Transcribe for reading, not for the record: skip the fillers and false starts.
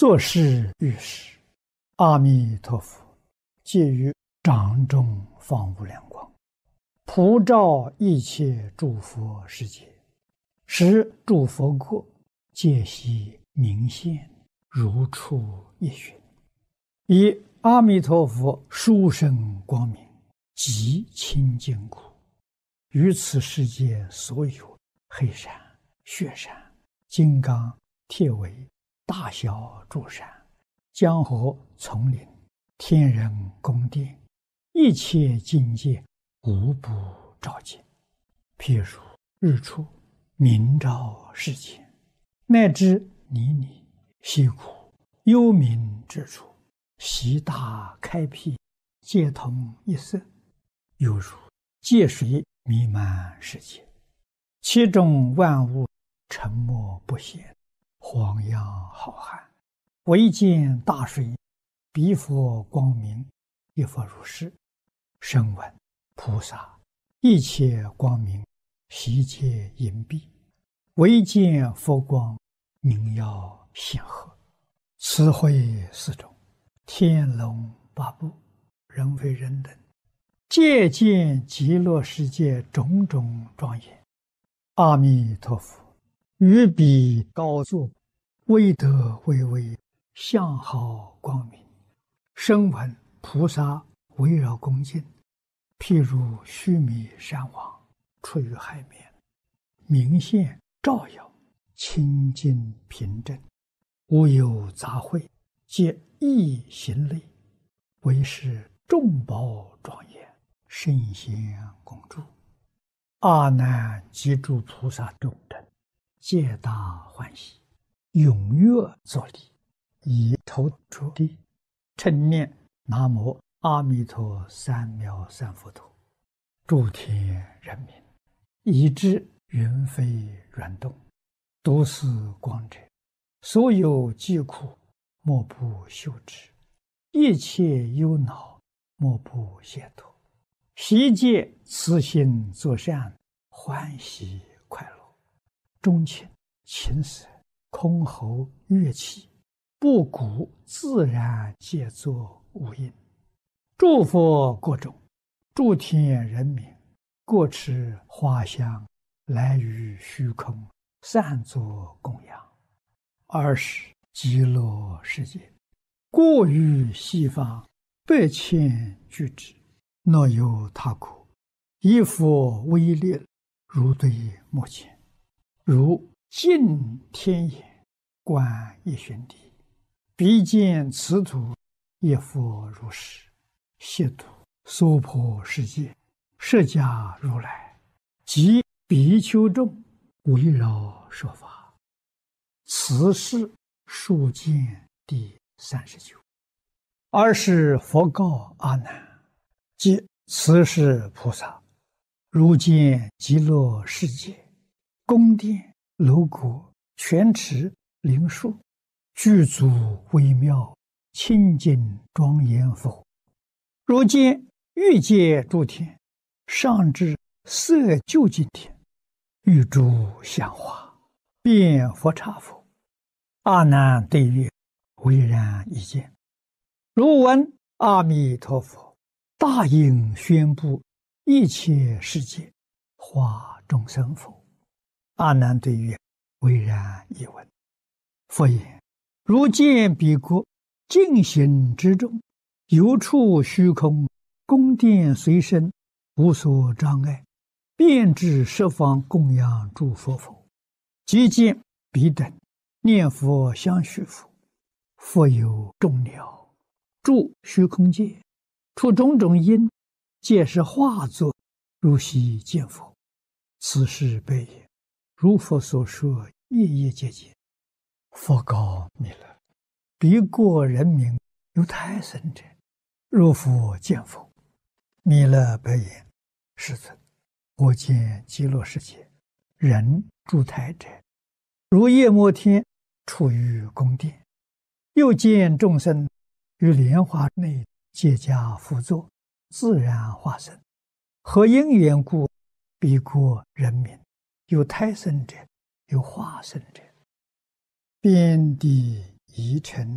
作事遇事，阿弥陀佛，借于掌中放无量光，普照一切诸佛世界，使诸佛国皆悉明现，如出一寻。以阿弥陀佛殊胜光明，极清净故，于此世界所有黑山、雪山、金刚、铁围、大小诸山、江河、丛林、天人宫殿，一切境界无不照见。譬如日出明照世间，乃至泥泞溪谷幽冥之处，悉大开辟，皆同一色，犹如界水弥漫世界，其中万物沉默不显，晃漾浩瀚，唯见大水，彼佛光明，一佛如是。声闻菩萨一切光明，悉皆隐蔽，唯见佛光，明耀显赫。此会四种，天龙八部，人非人等，皆见极乐世界种种庄严。阿弥陀佛于彼高坐，威德巍巍，相好光明。声闻菩萨围绕恭敬，譬如须弥山王出于海面，明现照耀，清净平正，无有杂秽，皆一行类，为是众宝庄严，圣贤共住。阿难及诸菩萨众等，皆大欢喜，踊跃作礼，以头着地，称念南无阿弥陀三藐三佛陀。诸天人民，以至云飞软动，都是光者，所有疾苦，莫不休止；一切忧恼，莫不解脱。悉皆慈心作善，欢喜快乐。钟磬、琴瑟、箜篌、乐器，布谷自然皆作无应。诸佛国中，诸天人民，各持花香，来于虚空，散作供养。尔时极乐世界，过于西方百千俱胝，若有他国，以佛威力，如对目前，如镜天眼，观一旬地，彼见此土，一佛如是，悉土娑婆世界，释迦如来及比丘众，围绕说法。此是数见第39。尔时佛告阿难：即此是菩萨，如见极乐世界，宫殿、楼阁、泉池、灵树，具足微妙，清净庄严否？如见欲界诸天，上至色究竟天，欲诸香花，遍佛刹否？阿难对曰：唯然一见。如闻阿弥陀佛大应宣布一切世界，化众生否？阿难对曰：唯然一闻。佛言：如见彼国净行之中，有处虚空，宫殿随身，无所障碍，遍至十方供养诸佛否？即见彼等念佛相续否？佛有众鸟住虚空界，出种种因，皆是化作，如悉见否？此是悲也。如佛所说，夜夜皆见。佛告弥勒：彼国人民有胎生者，如佛见否？弥勒白言：世尊，我见极乐世界人住胎者，如夜摩天处于宫殿，又见众生于莲花内皆加辅佐，自然化身。何因缘故？彼国人民有胎生者，有化身者。遍地一尘